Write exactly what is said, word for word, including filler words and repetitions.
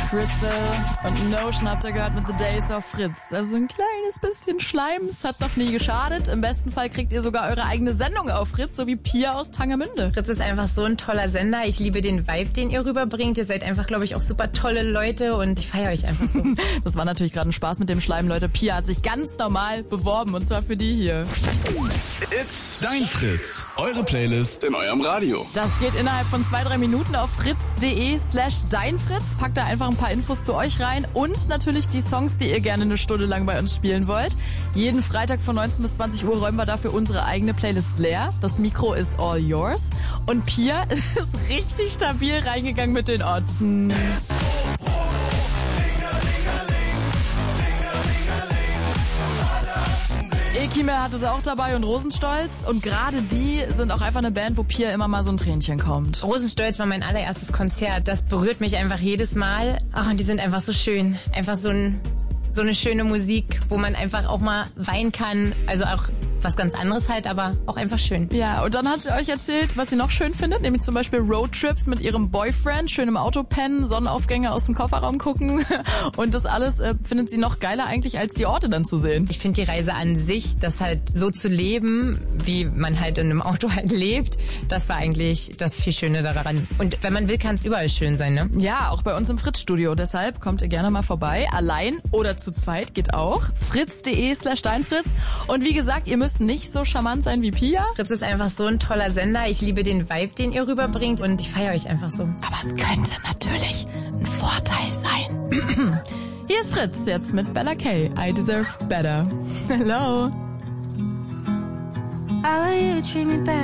Crystal und Notion habt ihr gehört mit The Days of Fritz. Also ein kleines bisschen Schleim, es hat noch nie geschadet. Im besten Fall kriegt ihr sogar eure eigene Sendung auf Fritz, so wie Pia aus Tangemünde. Fritz ist einfach so ein toller Sender. Ich liebe den Vibe, den ihr rüberbringt. Ihr seid einfach, glaube ich, auch super tolle Leute und ich feiere euch einfach so. Das war natürlich gerade ein Spaß mit dem Schleim, Leute. Pia hat sich ganz normal beworben und zwar für die hier. It's Dein Fritz, eure Playlist in eurem Radio. Das geht innerhalb von zwei, drei Minuten auf fritz.de slash deinfritz. Packt da einfach ein paar Infos zu euch rein und natürlich die Songs, die ihr gerne eine Stunde lang bei uns spielen wollt. Jeden Freitag von neunzehn bis zwanzig Uhr räumen wir dafür unsere eigene Playlist leer. Das Mikro ist all yours. Und Pia ist richtig stabil reingegangen mit den Otzen. Ekime hatte sie auch dabei und Rosenstolz. Und gerade die sind auch einfach eine Band, wo Pia immer mal so ein Tränchen kommt. Rosenstolz war mein allererstes Konzert. Das berührt mich einfach jedes Mal. Ach, und die sind einfach so schön. Einfach so ein... so eine schöne Musik, wo man einfach auch mal weinen kann. Also auch was ganz anderes halt, aber auch einfach schön. Ja, und dann hat sie euch erzählt, was sie noch schön findet, nämlich zum Beispiel Roadtrips mit ihrem Boyfriend, schön im Auto pennen, Sonnenaufgänge aus dem Kofferraum gucken und das alles äh, findet sie noch geiler eigentlich, als die Orte dann zu sehen. Ich finde die Reise an sich, das halt so zu leben, wie man halt in einem Auto halt lebt, das war eigentlich das viel Schöne daran. Und wenn man will, kann es überall schön sein, ne? Ja, auch bei uns im Fritz-Studio. Deshalb kommt ihr gerne mal vorbei, allein oder zu zweit geht auch. fritz.de slash deinfritz. Und wie gesagt, ihr müsst nicht so charmant sein wie Pia. Fritz ist einfach so ein toller Sender. Ich liebe den Vibe, den ihr rüberbringt und ich feiere euch einfach so. Aber es könnte natürlich ein Vorteil sein. Hier ist Fritz jetzt mit Bella K. I Deserve Better. Hello. How you treat me better.